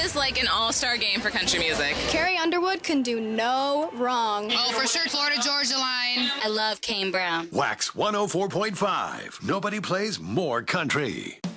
is like an all-star game for country music. Carrie Underwood can do no wrong. Oh, for sure, Florida Georgia Line. I love Kane Brown. Wax 104.5. Nobody plays more country.